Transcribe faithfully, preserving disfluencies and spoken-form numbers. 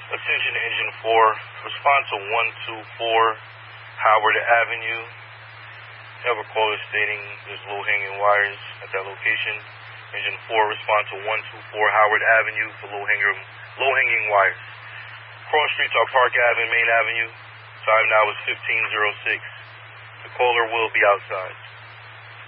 Attention Engine four, respond to one two four Howard Avenue. You have a caller stating there's low-hanging wires at that location. Engine four, respond to one two four Howard Avenue for low-hanging low-hanging wires. Cross streets are Park Avenue, Main Avenue. Time now is fifteen oh six. The caller will be outside.